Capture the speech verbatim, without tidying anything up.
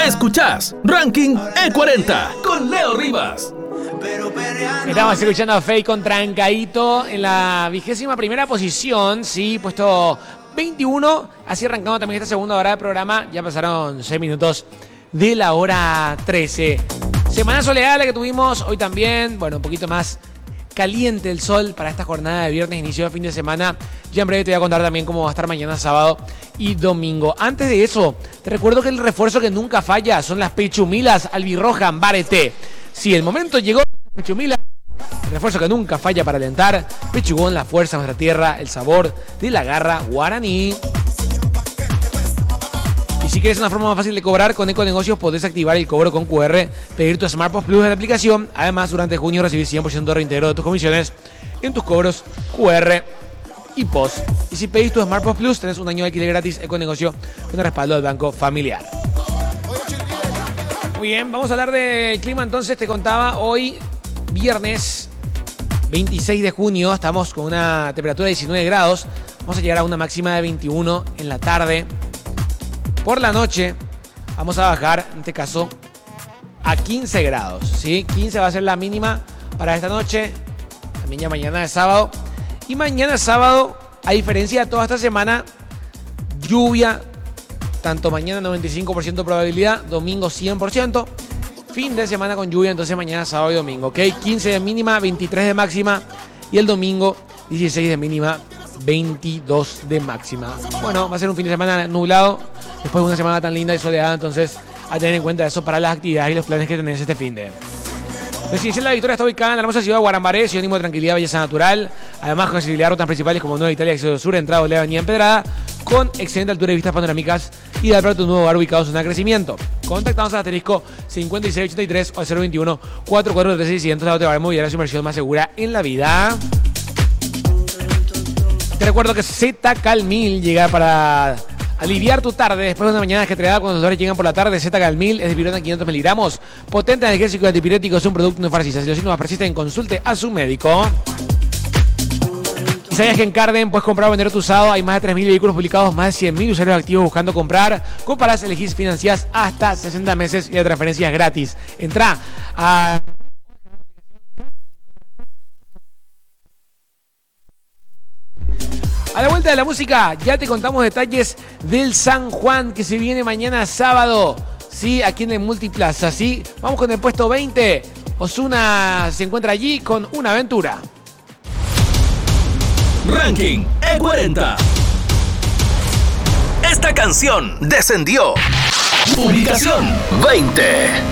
Escuchás Ranking E cuarenta con Leo Rivas. Estamos escuchando a Feid con Trancadito en la vigésima primera posición, sí, puesto veintiuno. Así arrancando también esta segunda hora del programa. Ya pasaron seis minutos de la hora trece. Semana soleada la que tuvimos hoy también. Bueno, un poquito más caliente el sol para esta jornada de viernes, inicio de fin de semana. Ya en breve te voy a contar también cómo va a estar mañana sábado y domingo. Antes de eso, te recuerdo que el refuerzo que nunca falla son las pechumilas albirroja Ambarete. Si el momento llegó, pechumilas, el refuerzo que nunca falla para alentar. Pechugón, la fuerza de nuestra tierra, el sabor de la garra guaraní. Y si quieres una forma más fácil de cobrar, con Econegocios podés activar el cobro con cu erre, pedir tu SmartPOS Plus de la aplicación. Además, durante junio recibís cien por ciento de reintegro de tus comisiones en tus cobros cu erre y P O S. Y si pedís tu SmartPOS Plus, tenés un año de alquiler gratis Econegocio con el respaldo del Banco Familiar. Muy bien, vamos a hablar del clima entonces. Te contaba hoy, viernes veintiséis de junio, estamos con una temperatura de diecinueve grados. Vamos a llegar a una máxima de veintiuno en la tarde. Por la noche vamos a bajar, en este caso, a quince grados, ¿sí? quince va a ser la mínima para esta noche, también ya mañana es sábado. Y mañana sábado, a diferencia de toda esta semana, lluvia, tanto mañana noventa y cinco por ciento probabilidad, domingo cien por ciento. Fin de semana con lluvia, entonces mañana sábado y domingo, ¿ok? quince de mínima, veintitrés de máxima y el domingo dieciséis de mínima, veintidós de máxima. Bueno, va a ser un fin de semana nublado, después de una semana tan linda y soleada, entonces a tener en cuenta eso para las actividades y los planes que tenés este fin de. Residencial La Victoria está ubicada en la hermosa ciudad de Guarambaré, sinónimo de tranquilidad, belleza natural. Además, con accesibilidad a rutas principales como Nueva Italia, Acceso Sur, entrada de la Avenida Empedrada, con excelente altura y vistas panorámicas, y de pronto un nuevo bar ubicado en zona de crecimiento. Contactamos al asterisco cincuenta y seis ochenta y tres o al cero veintiuno, cuarenta y cuatro trece seiscientos. La Autobar Movilidad, su inversión más segura en la vida. Te recuerdo que Z-Cal mil llega para aliviar tu tarde después de una mañana ajetreada cuando los dolores llegan por la tarde. Z-Cal mil es de pirona quinientos miligramos, potente analgésico y antipirético, es un producto no farcisa. Si los síntomas persisten, consulte a su médico. ¿Y sabías que en Carden puedes comprar o vender tu usado? Hay más de tres mil vehículos publicados, más de cien mil usuarios activos buscando comprar. Comparás, elegís, financiás hasta sesenta meses y la transferencia es gratis. Entrá a... A la vuelta de la música, ya te contamos detalles del San Juan que se viene mañana sábado, sí, aquí en el Multiplaza, sí. Vamos con el puesto veinte. Ozuna se encuentra allí con Una Aventura. Ranking E cuarenta. Esta canción descendió. Ubicación veinte.